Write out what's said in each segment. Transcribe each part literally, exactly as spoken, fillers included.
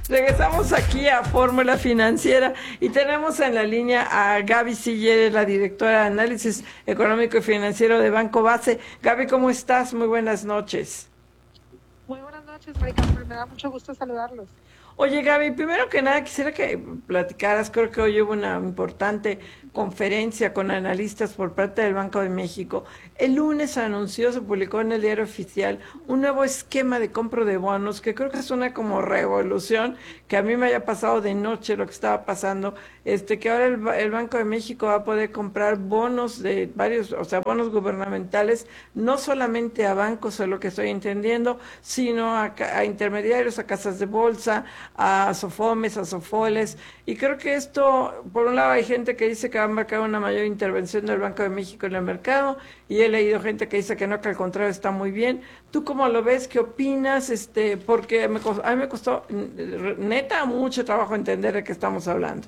Regresamos aquí a Fórmula Financiera y tenemos en la línea a Gaby Siller, la directora de Análisis Económico y Financiero de Banco Base. Gaby, ¿cómo estás? Muy buenas noches. Muy buenas noches, Maricarmen. Me da mucho gusto saludarlos. Oye, Gaby, primero que nada quisiera que platicaras, creo que hoy hubo una importante conferencia con analistas por parte del Banco de México. El lunes anunció, se publicó en el diario oficial, un nuevo esquema de compra de bonos, que creo que es una como revolución, que a mí me haya pasado de noche lo que estaba pasando, este, que ahora el, el Banco de México va a poder comprar bonos de varios, o sea, bonos gubernamentales, no solamente a bancos, es lo que estoy entendiendo, sino a, a intermediarios, a casas de bolsa, a Sofomes, a Sofoles, y creo que esto, por un lado hay gente que dice que va a marcar una mayor intervención del Banco de México en el mercado, y he leído gente que dice que no, que al contrario está muy bien. ¿Tú cómo lo ves? ¿Qué opinas? Este, porque me, a mí me costó neta mucho trabajo entender de qué estamos hablando.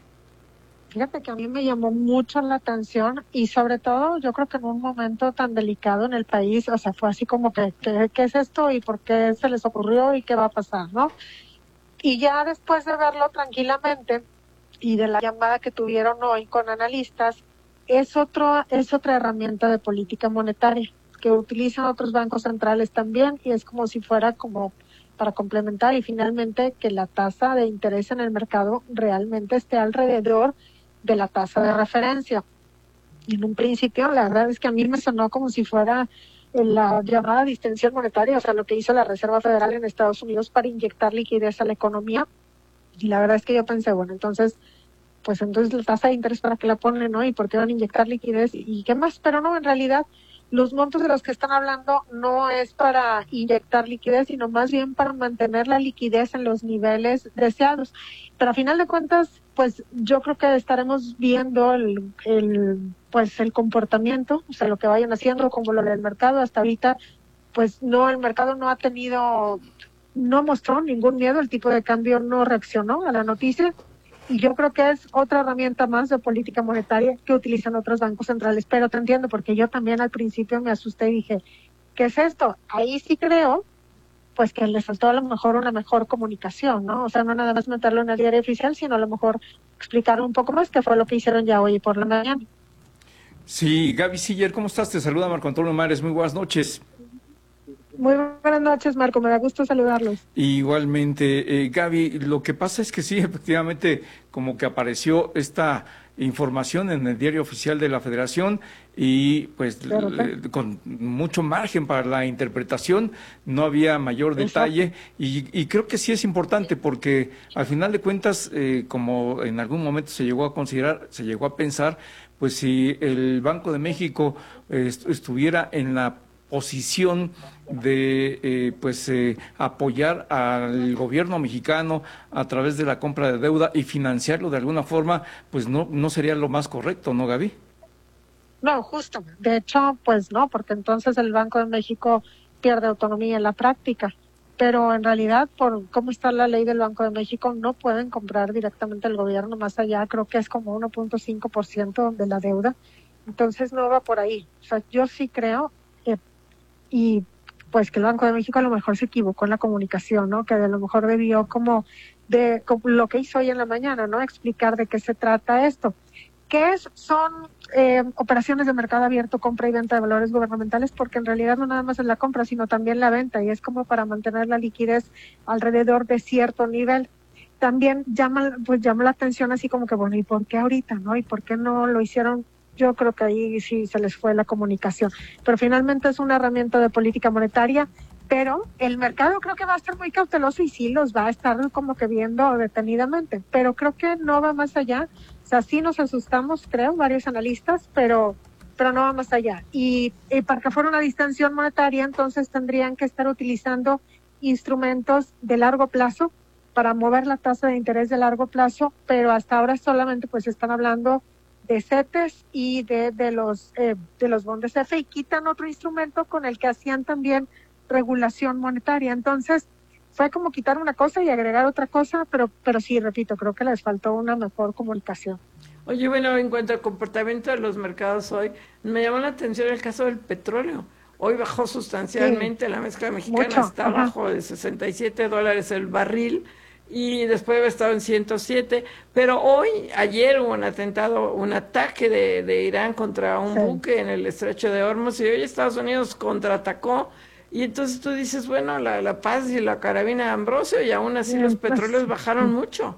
Fíjate que a mí me llamó mucho la atención y sobre todo yo creo que en un momento tan delicado en el país, o sea, fue así como que, ¿qué, qué es esto y por qué se les ocurrió y qué va a pasar, ¿no? Y ya después de verlo tranquilamente y de la llamada que tuvieron hoy con analistas, es, otro, es otra herramienta de política monetaria que utilizan otros bancos centrales también y es como si fuera como para complementar y finalmente que la tasa de interés en el mercado realmente esté alrededor de la tasa de referencia. En un principio, la verdad es que a mí me sonó como si fuera la llamada distensión monetaria, o sea, lo que hizo la Reserva Federal en Estados Unidos para inyectar liquidez a la economía. Y la verdad es que yo pensé, bueno, entonces, pues entonces la tasa de interés para qué la ponen, ¿no? ¿Y por qué van a inyectar liquidez? ¿Y qué más? Pero no, en realidad, los montos de los que están hablando no es para inyectar liquidez, sino más bien para mantener la liquidez en los niveles deseados. Pero a final de cuentas, pues yo creo que estaremos viendo el, el pues el comportamiento, o sea, lo que vayan haciendo, como lo del mercado hasta ahorita, pues no, el mercado no ha tenido, no mostró ningún miedo, el tipo de cambio no reaccionó a la noticia, y yo creo que es otra herramienta más de política monetaria que utilizan otros bancos centrales, pero te entiendo, porque yo también al principio me asusté y dije, ¿qué es esto? Ahí sí creo pues que les faltó a lo mejor una mejor comunicación, ¿no? O sea, no nada más meterlo en el diario oficial, sino a lo mejor explicar un poco más, que fue lo que hicieron ya hoy por la mañana. Sí, Gaby Siller, ¿cómo estás? Te saluda Marco Antonio Mares, muy buenas noches. Muy buenas noches, Marco, me da gusto saludarlos. Igualmente, eh, Gaby, lo que pasa es que sí, efectivamente, como que apareció esta información en el diario oficial de la Federación y pues Claro, le, con mucho margen para la interpretación, no había mayor detalle y, y creo que sí es importante porque al final de cuentas, eh, como en algún momento se llegó a considerar, se llegó a pensar, pues si el Banco de México eh, estuviera en la posición de eh, pues eh, apoyar al gobierno mexicano a través de la compra de deuda y financiarlo de alguna forma, pues no no sería lo más correcto, ¿no, Gaby? No, justo. De hecho, pues no, porque entonces el Banco de México pierde autonomía en la práctica. Pero en realidad, por cómo está la ley del Banco de México, no pueden comprar directamente el gobierno más allá, creo que es como uno punto cinco por ciento de la deuda. Entonces no va por ahí. O sea, yo sí creo que, y pues que el Banco de México a lo mejor se equivocó en la comunicación, ¿no? Que a lo mejor debió como de como lo que hizo hoy en la mañana, ¿no? Explicar de qué se trata esto. ¿Qué es? Son eh, operaciones de mercado abierto, compra y venta de valores gubernamentales, porque en realidad no nada más es la compra, sino también la venta, y es como para mantener la liquidez alrededor de cierto nivel. También llama, pues llama la atención así como que, bueno, ¿y por qué ahorita, no? ¿Y por qué no lo hicieron? Yo creo que ahí sí se les fue la comunicación. Pero finalmente es una herramienta de política monetaria, pero el mercado creo que va a estar muy cauteloso y sí los va a estar como que viendo detenidamente, pero creo que no va más allá. O sea, sí nos asustamos, creo, varios analistas, pero pero no va más allá. Y, y para que fuera una distensión monetaria, entonces tendrían que estar utilizando instrumentos de largo plazo para mover la tasa de interés de largo plazo, pero hasta ahora solamente pues están hablando de CETES y de, de los eh, de los bondes F y quitan otro instrumento con el que hacían también regulación monetaria. Entonces, fue como quitar una cosa y agregar otra cosa, pero pero sí, repito, creo que les faltó una mejor comunicación. Oye, bueno, en cuanto al comportamiento de los mercados hoy, me llamó la atención el caso del petróleo. Hoy bajó Sí, sustancialmente, la mezcla mexicana mucho. está Ajá. abajo de sesenta y siete dólares el barril, y después había estado en ciento siete, pero hoy, ayer hubo un atentado, un ataque de, de Irán contra un sí. buque en el estrecho de Hormuz, y hoy Estados Unidos contraatacó, y entonces tú dices, bueno, la, la Paz y la carabina de Ambrosio, y aún así los petróleos bajaron mucho.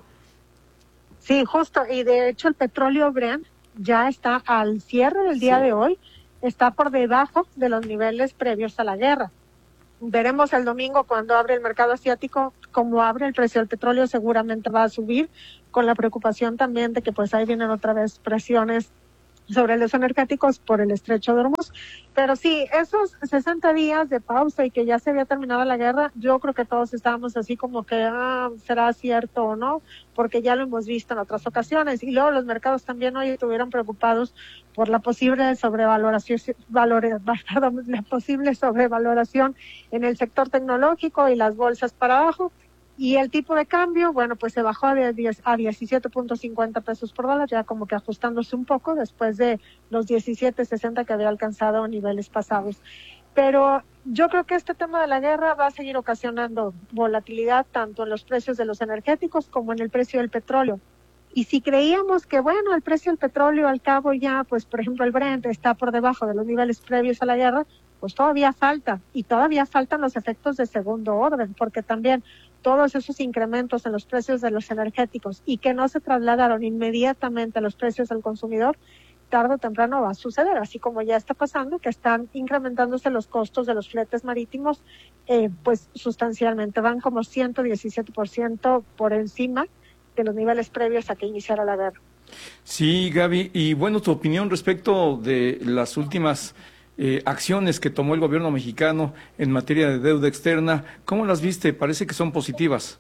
Sí, justo, y de hecho el petróleo Brent ya está al cierre del día sí. de hoy, está por debajo de los niveles previos a la guerra. Veremos el domingo cuando abre el mercado asiático, cómo abre el precio del petróleo, seguramente va a subir, con la preocupación también de que pues ahí vienen otra vez presiones sobre los energéticos por el estrecho de Hormuz. Pero sí, esos sesenta días de pausa y que ya se había terminado la guerra, yo creo que todos estábamos así como que, ah, ¿será cierto o no? Porque ya lo hemos visto en otras ocasiones. Y luego los mercados también hoy estuvieron preocupados por la posible sobrevaloración, valore, perdón, la posible sobrevaloración en el sector tecnológico y las bolsas para abajo. Y el tipo de cambio, bueno, pues se bajó a, diez, a diecisiete punto cincuenta pesos por dólar, ya como que ajustándose un poco después de los diecisiete sesenta que había alcanzado a niveles pasados. Pero yo creo que este tema de la guerra va a seguir ocasionando volatilidad tanto en los precios de los energéticos como en el precio del petróleo. Y si creíamos que, bueno, el precio del petróleo al cabo ya, pues por ejemplo el Brent está por debajo de los niveles previos a la guerra, pues todavía falta. Y todavía faltan los efectos de segundo orden, porque también todos esos incrementos en los precios de los energéticos y que no se trasladaron inmediatamente a los precios del consumidor, tarde o temprano va a suceder, así como ya está pasando, que están incrementándose los costos de los fletes marítimos, eh, pues sustancialmente, van como ciento diecisiete por ciento por encima de los niveles previos a que iniciara la guerra. Sí, Gaby, y bueno, tu opinión respecto de las últimas Eh, acciones que tomó el gobierno mexicano en materia de deuda externa, ¿cómo las viste? Parece que son positivas.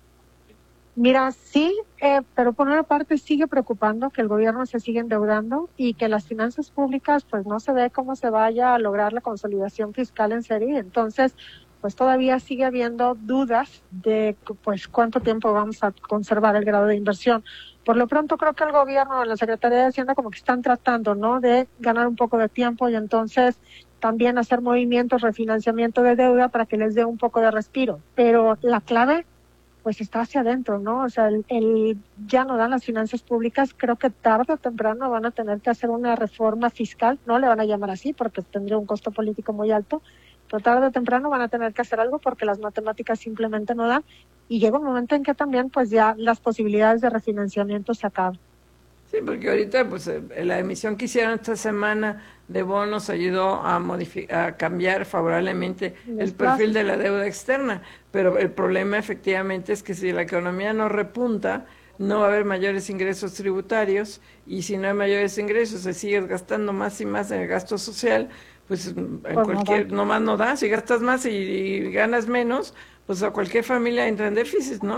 Mira, sí, eh, pero por una parte sigue preocupando que el gobierno se siga endeudando y que las finanzas públicas pues no se ve cómo se vaya a lograr la consolidación fiscal en serie. Entonces, pues todavía sigue habiendo dudas de pues cuánto tiempo vamos a conservar el grado de inversión. Por lo pronto creo que el gobierno, la Secretaría de Hacienda como que están tratando, ¿no?, de ganar un poco de tiempo y entonces también hacer movimientos, refinanciamiento de deuda para que les dé un poco de respiro. Pero la clave pues está hacia adentro, ¿no? O sea, el, el ya no dan las finanzas públicas, creo que tarde o temprano van a tener que hacer una reforma fiscal, no le van a llamar así porque tendría un costo político muy alto, pero tarde o temprano van a tener que hacer algo porque las matemáticas simplemente no dan y llega un momento en que también pues ya las posibilidades de refinanciamiento se acaban. Sí, porque ahorita pues la emisión que hicieron esta semana de bonos ayudó a modificar, a cambiar favorablemente el perfil de la deuda externa, pero el problema efectivamente es que si la economía no repunta, no va a haber mayores ingresos tributarios y si no hay mayores ingresos se sigue gastando más y más en el gasto social, pues en pues cualquier, no nomás no da, si gastas más y, y ganas menos, pues a cualquier familia entra en déficit, ¿no?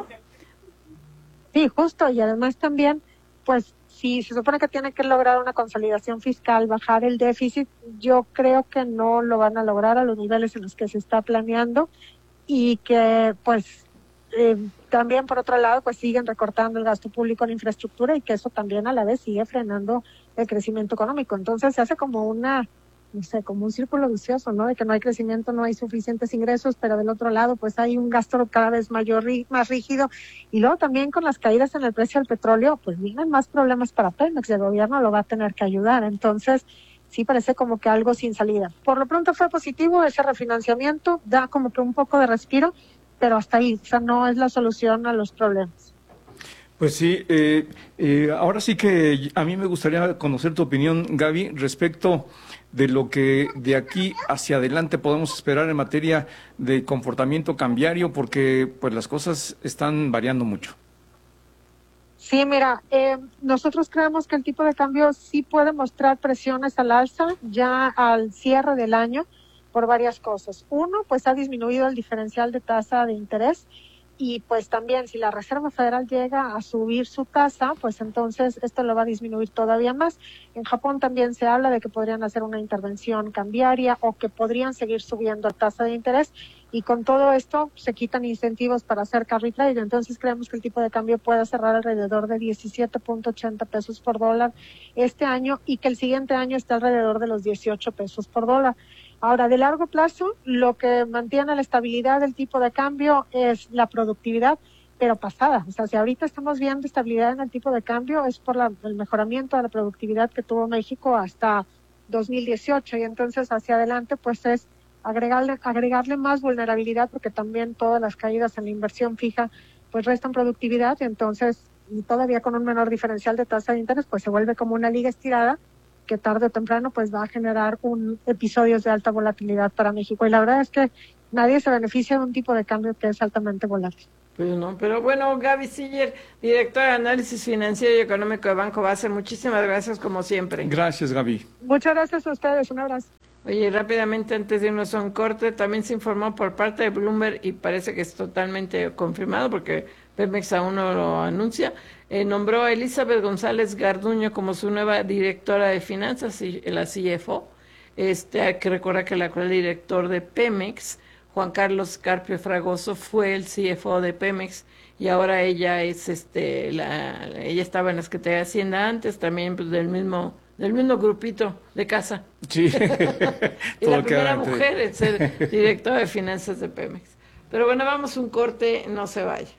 Sí, justo, y además también, pues si se supone que tiene que lograr una consolidación fiscal, bajar el déficit, yo creo que no lo van a lograr a los niveles en los que se está planeando y que pues eh, también por otro lado pues siguen recortando el gasto público en infraestructura y que eso también a la vez sigue frenando el crecimiento económico. Entonces se hace como una, no sé, como un círculo vicioso, ¿no? De que no hay crecimiento, no hay suficientes ingresos, pero del otro lado pues hay un gasto cada vez mayor, más rígido. Y luego también con las caídas en el precio del petróleo, pues vienen más problemas para Pemex y el gobierno lo va a tener que ayudar. Entonces sí parece como que algo sin salida. Por lo pronto fue positivo ese refinanciamiento, da como que un poco de respiro, pero hasta ahí, o sea, no es la solución a los problemas. Pues sí, eh, eh, ahora sí que a mí me gustaría conocer tu opinión, Gaby, respecto de lo que de aquí hacia adelante podemos esperar en materia de comportamiento cambiario, porque pues las cosas están variando mucho. Sí, mira, eh, nosotros creemos que el tipo de cambio sí puede mostrar presiones al alza ya al cierre del año por varias cosas. Uno, pues ha disminuido el diferencial de tasa de interés. Y pues también si la Reserva Federal llega a subir su tasa, pues entonces esto lo va a disminuir todavía más. En Japón también se habla de que podrían hacer una intervención cambiaria o que podrían seguir subiendo la tasa de interés y con todo esto se quitan incentivos para hacer carry trade. Entonces creemos que el tipo de cambio puede cerrar alrededor de diecisiete punto ochenta pesos por dólar este año y que el siguiente año esté alrededor de los dieciocho pesos por dólar. Ahora, de largo plazo, lo que mantiene la estabilidad del tipo de cambio es la productividad pero pasada. O sea, si ahorita estamos viendo estabilidad en el tipo de cambio, es por la, el mejoramiento de la productividad que tuvo México hasta dos mil dieciocho, y entonces hacia adelante pues es agregarle, agregarle más vulnerabilidad, porque también todas las caídas en la inversión fija pues restan productividad, y entonces y todavía con un menor diferencial de tasa de interés, pues se vuelve como una liga estirada que tarde o temprano pues va a generar un episodios de alta volatilidad para México. Y la verdad es que nadie se beneficia de un tipo de cambio que es altamente volátil. Pues no, pero bueno, Gaby Siller, directora de Análisis Financiero y Económico de Banco Base, muchísimas gracias como siempre. Gracias, Gaby. Muchas gracias a ustedes, un abrazo. Oye, rápidamente antes de irnos a un corte, también se informó por parte de Bloomberg, y parece que es totalmente confirmado porque Pemex aún no lo anuncia, eh, nombró a Elizabeth González Garduño como su nueva directora de finanzas, la C F O. Este, hay que recordar que el actual director de Pemex, Juan Carlos Carpio Fragoso, fue el C F O de Pemex, y ahora ella es, este, la, ella estaba en la Secretaría de Hacienda antes, también pues, del mismo del mismo grupito de casa. Sí. Y la primera mujer en ser directora de finanzas de Pemex. Pero bueno, vamos a un corte, no se vaya.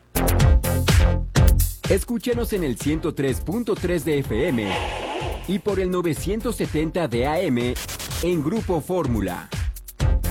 Escúchenos en el ciento tres punto tres de F M y por el novecientos setenta de A M en Grupo Fórmula.